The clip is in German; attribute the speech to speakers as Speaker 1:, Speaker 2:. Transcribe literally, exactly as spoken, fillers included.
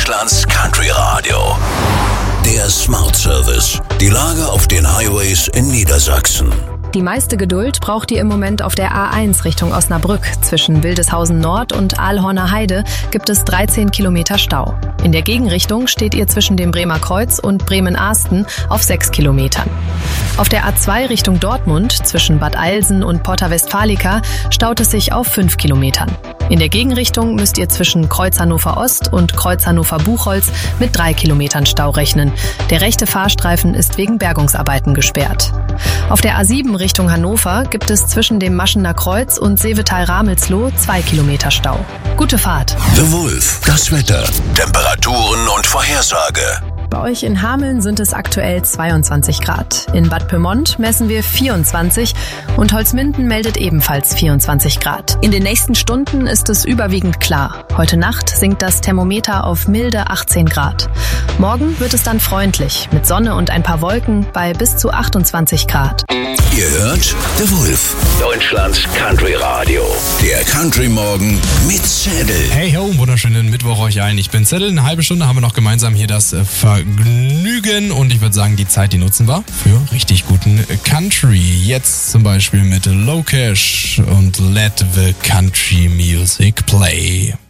Speaker 1: Deutschlands Country Radio. Der Smart Service. Die Lage auf den Highways in Niedersachsen.
Speaker 2: Die meiste Geduld braucht ihr im Moment auf der A eins Richtung Osnabrück. Zwischen Wildeshausen Nord und Aalhorner Heide gibt es dreizehn Kilometer Stau. In der Gegenrichtung steht ihr zwischen dem Bremer Kreuz und Bremen-Ahsten auf sechs Kilometern. Auf der A zwei Richtung Dortmund zwischen Bad Eilsen und Porta Westfalica staut es sich auf fünf Kilometern. In der Gegenrichtung müsst ihr zwischen Kreuz Hannover Ost und Kreuz Hannover Buchholz mit drei Kilometern Stau rechnen. Der rechte Fahrstreifen ist wegen Bergungsarbeiten gesperrt. Auf der A sieben Richtung Hannover gibt es zwischen dem Maschener Kreuz und Seevetal-Ramelsloh zwei Kilometer Stau. Gute Fahrt.
Speaker 1: The Wolf, das Wetter, Temperaturen und Vorhersage.
Speaker 2: Bei euch in Hameln sind es aktuell zweiundzwanzig Grad. In Bad Pyrmont messen wir vierundzwanzig und Holzminden meldet ebenfalls vierundzwanzig Grad. In den nächsten Stunden ist es überwiegend klar. Heute Nacht sinkt das Thermometer auf milde achtzehn Grad. Morgen wird es dann freundlich, mit Sonne und ein paar Wolken bei bis zu achtundzwanzig Grad.
Speaker 1: Ihr hört The Wolf, Deutschlands Country Radio. Der Country Morgen mit Zettel.
Speaker 3: Hey ho, wunderschönen Mittwoch euch allen. Ich bin Zettel. Eine halbe Stunde haben wir noch gemeinsam hier das äh, Vergnügen. Und ich würde sagen, die Zeit, die nutzen wir für richtig guten Country. Jetzt zum Beispiel mit Low Cash und Let the Country Music Play.